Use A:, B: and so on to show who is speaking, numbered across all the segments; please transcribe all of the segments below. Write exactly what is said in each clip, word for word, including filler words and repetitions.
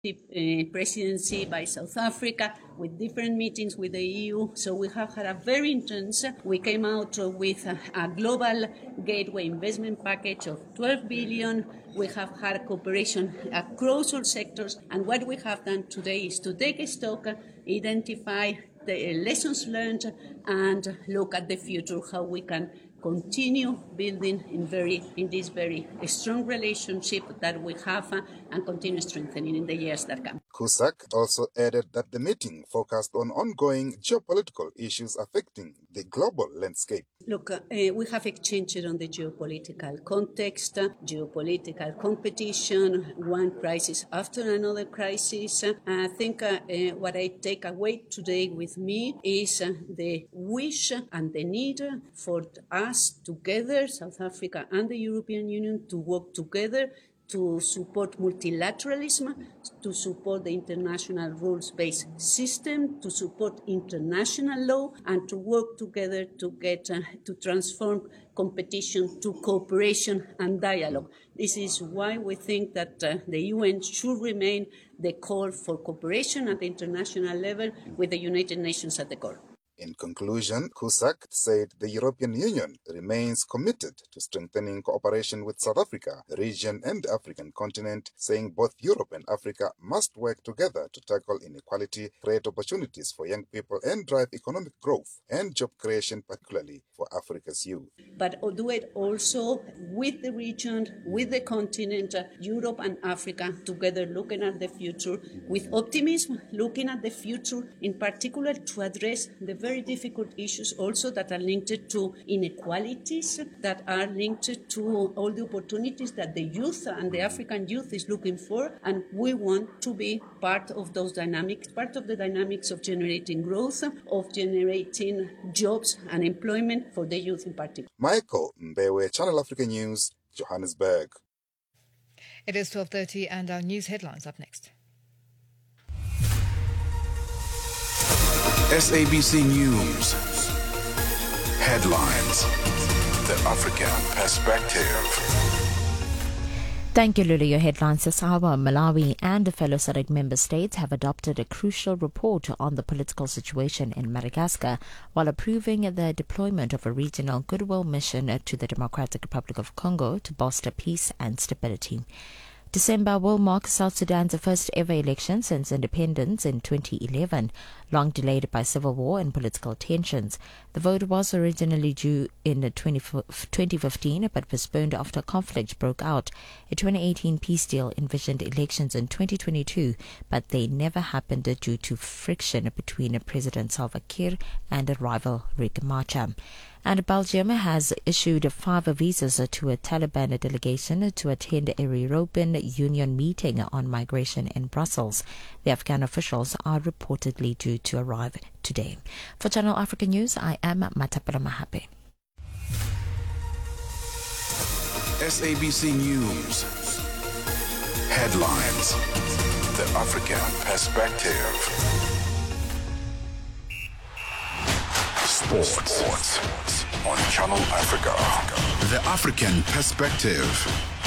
A: The uh, presidency by South Africa with different meetings with the E U. So we have had a very intense, we came out with a, a global gateway investment package of twelve billion. We have had cooperation across all sectors. And what we have done today is to take a stock, identify the lessons learned, and look at the future, how we can continue building in very in this very strong relationship that we have uh, and continue strengthening in the years that come.
B: Cusack also added that the meeting focused on ongoing geopolitical issues affecting the global landscape.
A: Look, uh, we have exchanged on the geopolitical context, uh, geopolitical competition, one crisis after another crisis. Uh, I think uh, uh, what I take away today with me is uh, the wish and the need for us together, South Africa and the European Union, to work together to support multilateralism, to support the international rules-based system, to support international law, and to work together to get uh, to transform competition to cooperation and dialogue. This is why we think that uh, the U N should remain the call for cooperation at the international level with the United Nations at the core.
B: In conclusion, Cusack said the European Union remains committed to strengthening cooperation with South Africa, the region and the African continent, saying both Europe and Africa must work together to tackle inequality, create opportunities for young people and drive economic growth and job creation, particularly for Africa's youth.
A: But do it also with the region, with the continent, uh, Europe and Africa, together looking at the future with optimism, looking at the future in particular to address the very very difficult issues also that are linked to inequalities, that are linked to all the opportunities that the youth and the African youth is looking for. And we want to be part of those dynamics, part of the dynamics of generating growth, of generating jobs and employment for the youth in particular.
B: Michael Mbewe, Channel Africa News, Johannesburg.
C: It is twelve thirty and our news headlines up next.
D: S A B C News. Headlines. The African Perspective.
E: Thank you, Lulu. Your headlines this hour. Malawi and fellow SADC member states have adopted a crucial report on the political situation in Madagascar while approving the deployment of a regional goodwill mission to the Democratic Republic of Congo to bolster peace and stability. December will mark South Sudan's first ever election since independence in twenty eleven, long delayed by civil war and political tensions. The vote was originally due in twenty fifteen but postponed after conflict broke out. A twenty eighteen peace deal envisioned elections in twenty twenty-two, but they never happened due to friction between President Salva Kiir and rival Riek Machar. And Belgium has issued five visas to a Taliban delegation to attend a European Union meeting on migration in Brussels. The Afghan officials are reportedly due to arrive today. For Channel Africa News, I am Matapala Mahape.
D: S A B C News. Headlines. The African Perspective. Sports. Sports on Channel Africa. The African Perspective.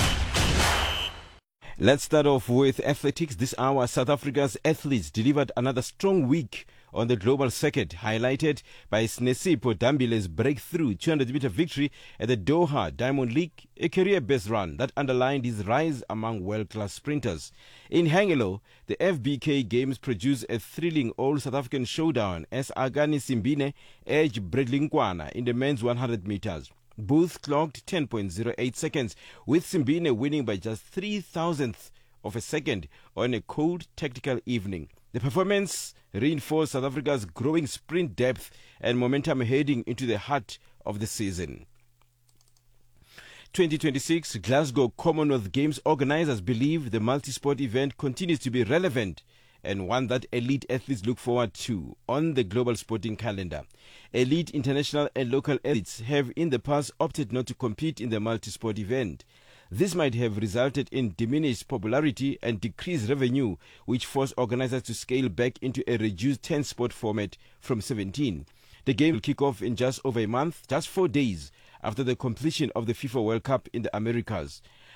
F: Let's start off with athletics. This hour, South Africa's athletes delivered another strong week on the global circuit, highlighted by Snesipho Dambile's breakthrough two hundred meter victory at the Doha Diamond League, a career-best run that underlined his rise among world-class sprinters. In Hangelo, the F B K Games produced a thrilling all-South African showdown as Agani Simbine edged Bradley Nkwana in the men's one hundred meters. Both clocked ten point zero eight seconds, with Simbine winning by just three thousandths of a second on a cold tactical evening. The performance reinforced South Africa's growing sprint depth and momentum heading into the heart of the season. twenty twenty-six Glasgow Commonwealth Games organizers believe the multi-sport event continues to be relevant and one that elite athletes look forward to on the global sporting calendar. Elite international and local athletes have in the past opted not to compete in the multi-sport event. This might have resulted in diminished popularity and decreased revenue, which forced organizers to scale back into a reduced ten-sport format from seventeen. The game will kick off in just over a month, just four days after the completion of the FIFA World Cup in the Americas.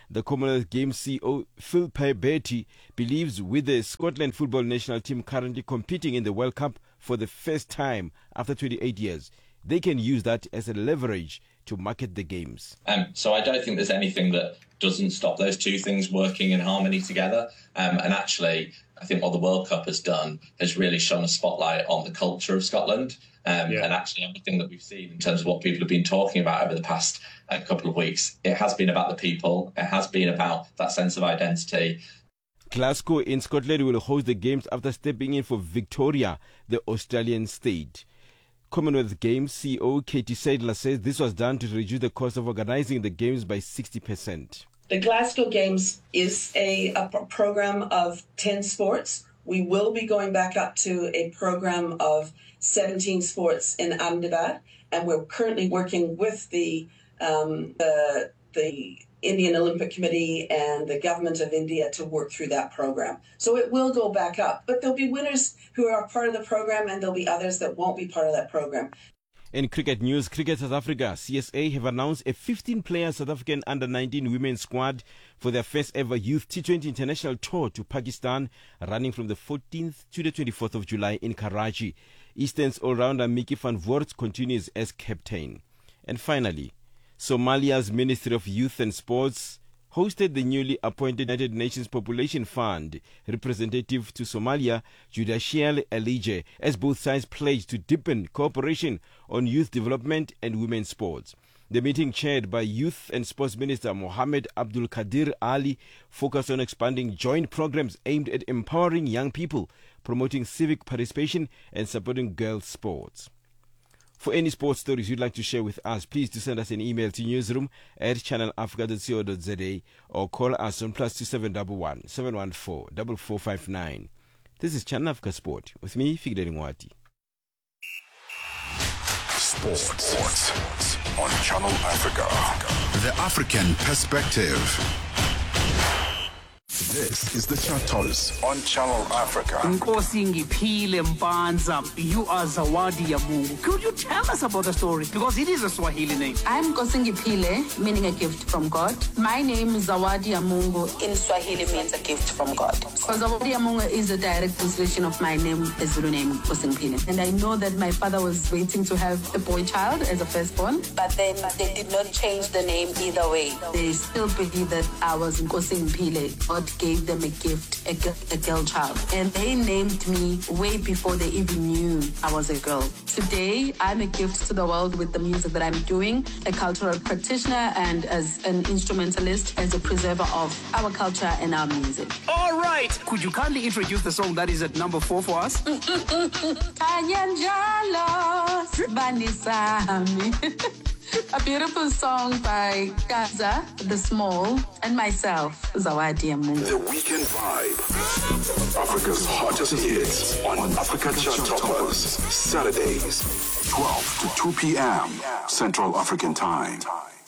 F: The Commonwealth Games C E O Phil Betty believes with the Scotland football national team currently competing in the World Cup for the first time after twenty-eight years, they can use that as a leverage to market the games.
G: Um, so I don't think there's anything that doesn't stop those two things working in harmony together. Um, and actually, I think what the World Cup has done has really shone a spotlight on the culture of Scotland. Um, yeah. And actually everything that we've seen in terms of what people have been talking about over the past uh, couple of weeks, it has been about the people. It has been about that sense of identity.
F: Glasgow in Scotland will host the games after stepping in for Victoria, the Australian state. Commonwealth Games C E O Katie Sadler says this was done to reduce the cost of organising the games by sixty percent.
H: The Glasgow Games is a, a program of ten sports. We will be going back up to a program of seventeen sports in Ahmedabad, and we're currently working with the um, the, the Indian Olympic Committee and the government of India to work through that program. So it will go back up, but there'll be winners who are part of the program and there'll be others that won't be part of that program.
F: In cricket news, Cricket South Africa, C S A, have announced a fifteen-player South African under nineteen women's squad for their first ever Youth T twenty International Tour to Pakistan, running from the fourteenth to the twenty-fourth of July in Karachi. Eastern's all-rounder Mickey van Voort continues as captain. And finally, Somalia's Ministry of Youth and Sports hosted the newly appointed United Nations Population Fund representative to Somalia, Judicial Elige, as both sides pledged to deepen cooperation on youth development and women's sports. The meeting, chaired by Youth and Sports Minister Mohammed Abdul Qadir Ali, focused on expanding joint programs aimed at empowering young people, promoting civic participation and supporting girls' sports. For any sports stories you'd like to share with us, please do send us an email to newsroom at channel africa dot co dot za or call us on plus two seven one one, seven one four, four four five nine. This is Channel Africa Sport with me, Figdeli Ngwati.
D: Sports. Sports on Channel Africa. The African Perspective. This is the Chattels on Channel Africa.
I: Nkosi Ngiphile Mpanza, you are Zawadi Yamungu. Could you tell us about the story? Because it is a Swahili name.
J: I'm Nkosi Ngiphile, meaning a gift from God. My name is Zawadi Yamungu. In Swahili means a gift from God. Because Zawadi Yamungu is a direct translation of my name, the Zulu name, Nkosi Ngiphile. And I know that my father was waiting to have a boy child as a firstborn, but then they did not change the name either way. They still believe that I was Nkosi Ngiphile. God gave them a gift, a, a girl child. And they named me way before they even knew I was a girl. Today, I'm a gift to the world with the music that I'm doing, a cultural practitioner and as an instrumentalist, as a preserver of our culture and our music.
I: All right. Could you kindly introduce the song that is at number four for us?
J: A beautiful song by Gaza, The Small, and myself, Zawadi Yamungu.
D: The Weekend Vibe. Africa's hottest hits on Africa Chart Toppers. Saturdays, twelve to two p.m. Central African Time.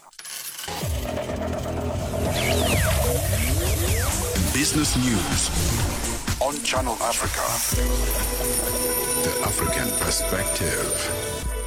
D: Business news on Channel Africa. The African Perspective.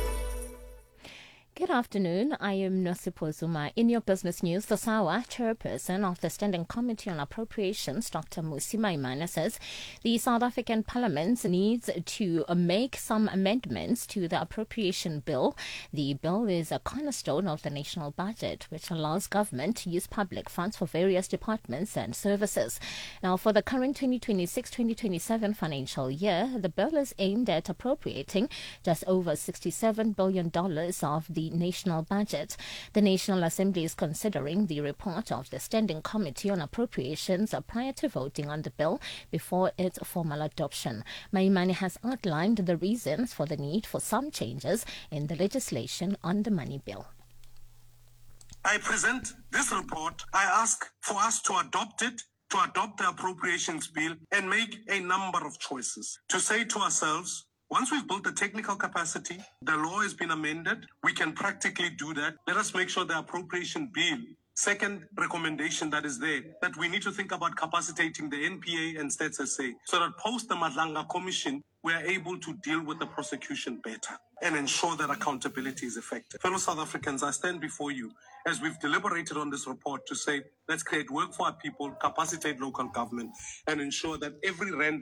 E: Good afternoon. I am Nosipo Zuma. In your business news, the SAWA chairperson of the Standing Committee on Appropriations, Doctor Mmusi Maimane, says the South African Parliament needs to make some amendments to the appropriation bill. The bill is a cornerstone of the national budget, which allows government to use public funds for various departments and services. Now, for the current twenty twenty-six twenty twenty-seven financial year, the bill is aimed at appropriating just over sixty-seven billion dollars of the national budget. The National Assembly is considering the report of the Standing Committee on Appropriations prior to voting on the bill before its formal adoption. Maimane has outlined the reasons for the need for some changes in the legislation on the money bill.
K: I present this report. I ask for us to adopt it, to adopt the appropriations bill and make a number of choices. To say to ourselves, once we've built the technical capacity, the law has been amended, we can practically do that. Let us make sure the appropriation bill, second recommendation that is there, that we need to think about capacitating the N P A and Stats S A so that post the Madlanga Commission, we are able to deal with the prosecution better and ensure that accountability is effective. Fellow South Africans, I stand before you as we've deliberated on this report, to say, let's create work for our people, capacitate local government, and ensure that every rand